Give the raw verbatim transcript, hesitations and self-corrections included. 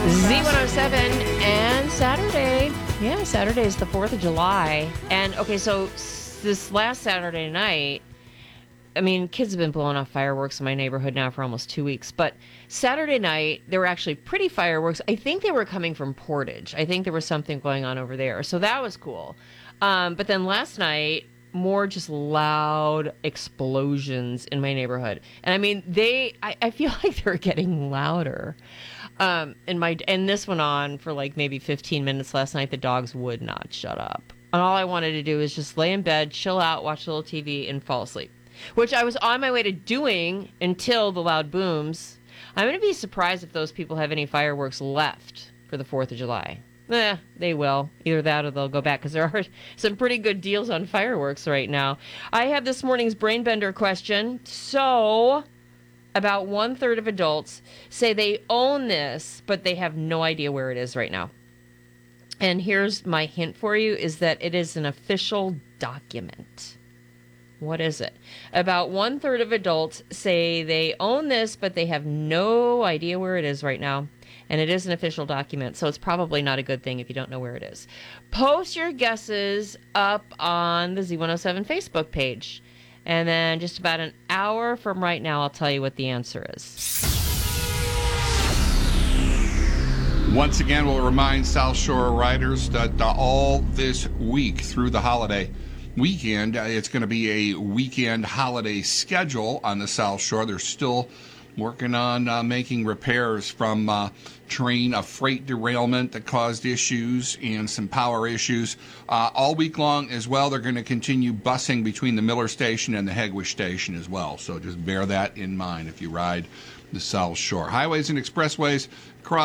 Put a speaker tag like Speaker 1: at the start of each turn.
Speaker 1: Z one oh seven and Saturday. Yeah, Saturday is the fourth of July. And okay, so s- this last Saturday night, I mean, kids have been blowing off fireworks in my neighborhood now for almost two weeks. But Saturday night, there were actually pretty fireworks. I think they were coming from Portage. I think there was something going on over there. So that was cool. Um, but then last night, more just loud explosions in my neighborhood. And I mean, they, I, I feel like they're getting louder. Um, and my, and this went on for like maybe fifteen minutes last night. The dogs would not shut up. And all I wanted to do is just lay in bed, chill out, watch a little T V, and fall asleep, which I was on my way to doing until the loud booms. I'm going to be surprised if those people have any fireworks left for the fourth of July. Eh, they will. Either that or they'll go back, because there are some pretty good deals on fireworks right now. I have this morning's Brainbender question. So, about one-third of adults say they own this, but they have no idea where it is right now. And here's my hint for you, is that it is an official document. What is it? About one-third of adults say they own this, but they have no idea where it is right now. And it is an official document, so it's probably not a good thing if you don't know where it is. Post your guesses up on the Z one oh seven Facebook page. And then just about an hour from right now, I'll tell you what the answer is.
Speaker 2: Once again, we'll remind South Shore riders that uh, all this week through the holiday weekend, uh, it's going to be a weekend holiday schedule on the South Shore. They're still working on uh, making repairs from uh, train, a freight derailment that caused issues and some power issues. Uh, all week long as well, they're going to continue busing between the Miller Station and the Hegwish Station as well. So just bear that in mind if you ride the South Shore. Highways and expressways